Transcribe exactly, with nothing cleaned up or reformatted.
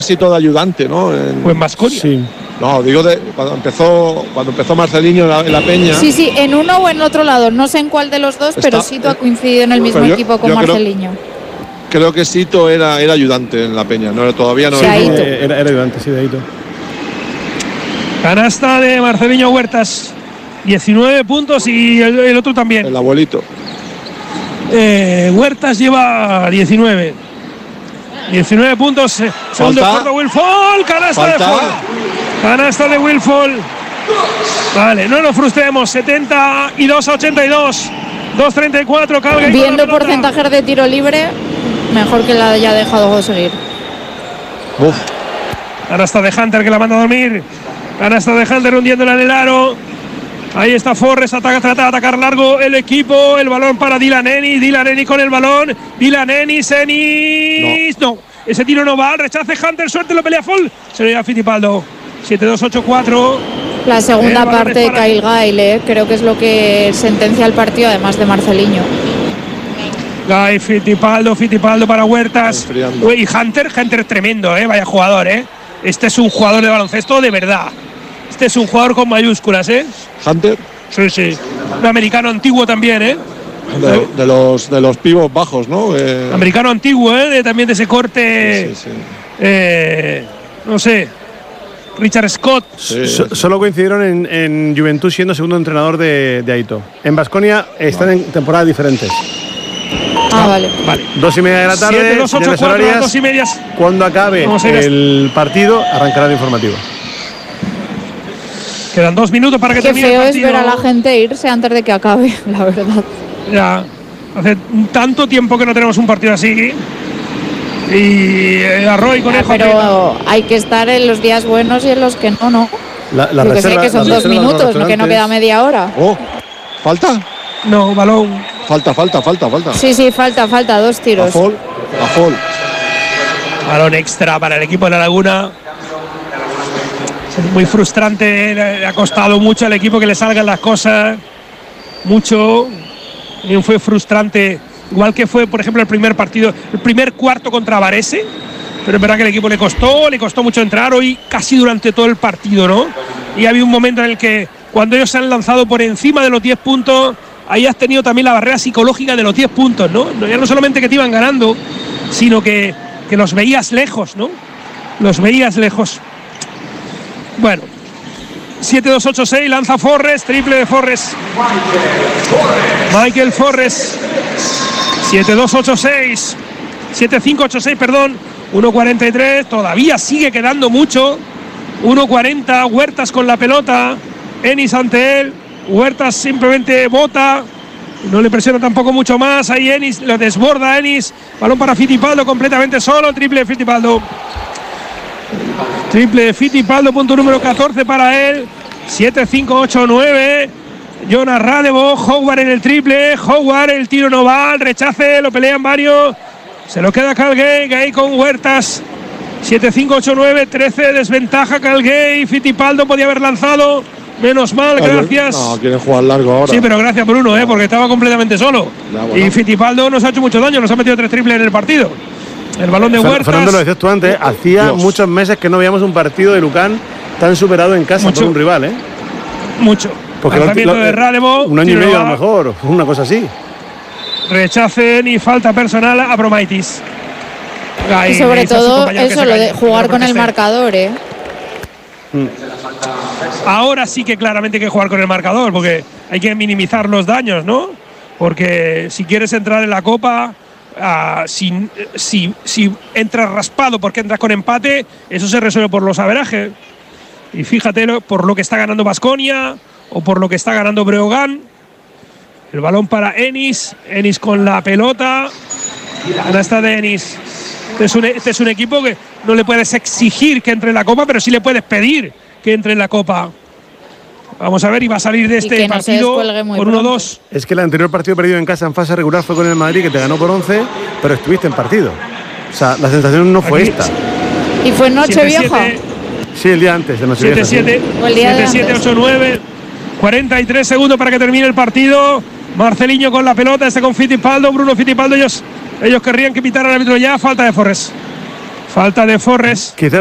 Éxito de ayudante, ¿no? En, o en Baskonia. Sí. No, digo de cuando empezó cuando empezó Marceliño en la, en la Peña. Sí, sí, en uno o en otro lado. No sé en cuál de los dos, Está, pero Sito ha coincidido en el mismo yo, equipo con yo Marceliño. Creo, creo que Sito era, era ayudante en la Peña, no todavía no. Sí, era, era, era ayudante, sí, de Aito. Canasta de Marceliño Huertas. diecinueve puntos y el, el otro también. El abuelito. Eh, Huertas lleva diecinueve. diecinueve puntos. Eh, segundo cuarto, Will Fall. Canasta Falta. de Fall. Canasta de Will Fall. Vale, no nos frustremos. setenta y dos a ochenta y dos. dos treinta y cuatro. Calgary. Viendo porcentajes de tiro libre, mejor que la haya dejado seguir. Uf. Canasta de Hunter que la manda a dormir. Canasta de Hunter hundiéndola en el aro. Ahí está Forres, ataca, trata de atacar largo el equipo. El balón para Dylan Ennis. Dylan Ennis con el balón. Dylan Ennis, Ennis. No. no, ese tiro no va. Rechace Hunter, suerte, lo pelea Fall. Se lo lleva Fittipaldo. siete dos ocho cuatro. La segunda parte de Kyle Gayle, ¿eh? Creo que es lo que sentencia el partido, además de Marceliño. Guy, Fittipaldo, Fittipaldo para Huertas. Uy, y Hunter, Hunter tremendo, ¿eh? Vaya jugador, ¿eh? Este es un jugador de baloncesto de verdad. Este es un jugador con mayúsculas, ¿eh? Hunter. Sí, sí. Un americano antiguo también, ¿eh? De, de los de los pivos bajos, ¿no? Eh, americano antiguo, ¿eh? De, también de ese corte. Sí, sí, sí. Eh, no sé. Richard Scott. Sí, so, solo coincidieron en, en Juventud siendo segundo entrenador de, de Aito. En Baskonia están no. en temporadas diferentes. Ah, vale. Vale. Dos y media de la tarde. siete, dos, ocho, cuatro, dos y medias. Cuando acabe el partido, arrancará el informativo. Quedan dos minutos para que Qué termine el feo partido. es ver a la gente irse antes de que acabe, la verdad. Ya. Hace tanto tiempo que no tenemos un partido así. Y eh, Arroyo y Conejo. Ah, pero hay que estar en los días buenos y en los que no, ¿no? La, la Yo que reserva, sé que son dos minutos, no que no queda media hora. Oh, ¿falta? No, balón. Falta, falta, falta, falta. Sí, sí, falta, falta, dos tiros. A Fall, a Fall. Balón extra para el equipo de La Laguna. Es muy frustrante, le ha costado mucho al equipo que le salgan las cosas. Mucho. Y fue frustrante. Igual que fue, por ejemplo, el primer partido, el primer cuarto contra Varese. Pero es verdad que el equipo le costó, le costó mucho entrar hoy casi durante todo el partido, ¿no? Y había un momento en el que cuando ellos se han lanzado por encima de los diez puntos, ahí has tenido también la barrera psicológica de los diez puntos, ¿no? Ya no solamente que te iban ganando, sino que, que los veías lejos, ¿no? Los veías lejos. Bueno, siete dos ocho seis, lanza Forres, triple de Forres. Michael Forres. siete dos ocho seis, siete cinco ocho seis, perdón, uno cuarenta y tres, todavía sigue quedando mucho. uno cuarenta, Huertas con la pelota, Ennis ante él, Huertas simplemente bota, no le presiona tampoco mucho más, ahí Ennis lo desborda, Ennis, balón para Fittipaldo completamente solo, triple de Fittipaldo. Triple de Fittipaldo, punto número catorce para él, siete cinco ocho nueve. Jonas Radebo, Howard en el triple, Howard, el tiro no va, el rechace, lo pelean varios, se lo queda Calgay, Gay con Huertas, siete cinco ocho nueve, trece, desventaja Calgay, Fittipaldo podía haber lanzado, menos mal, gracias. No, quieren jugar largo ahora. Sí, pero gracias Bruno, eh, porque estaba completamente solo. Ya, bueno. Y Fittipaldo nos ha hecho mucho daño, nos ha metido tres triples en el partido. El balón de Huertas. Fernando, lo decías tú antes, hacía Dios. muchos meses que no veíamos un partido de Lucan tan superado en casa Mucho. por un rival, ¿eh? Mucho. Porque Lanzamiento lo, de Radebo, un año y medio a lo va. mejor, una cosa así. Rechacen y falta personal a Bromaitis. Y sobre todo eso, lo de jugar con el marcador, ¿eh? Mm. Ahora sí que claramente hay que jugar con el marcador, porque hay que minimizar los daños, ¿no? Porque si quieres entrar en la Copa, uh, si, si, si entras raspado porque entras con empate, eso se resuelve por los averajes. Y fíjate por lo que está ganando Baskonia o por lo que está ganando Breogán. El balón para Ennis, Ennis con la pelota. Ahora está de Ennis. Este es, un, este es un equipo que no le puedes exigir que entre en la Copa, pero sí le puedes pedir que entre en la Copa. Vamos a ver, y va a salir de este no partido por uno dos. Es que el anterior partido perdido en casa en fase regular fue con el Madrid, que te ganó por once, pero estuviste en partido. O sea, la sensación no fue Aquí. esta. ¿Y fue en Nochevieja? Sí, el día antes de Nochevieja. siete siete ocho nueve. cuarenta y tres segundos para que termine el partido. Marceliño con la pelota, este con Fittipaldo, Bruno Fittipaldo. Ellos, ellos querrían que pitara el árbitro ya. Falta de Forres. Falta de Forres. Quizá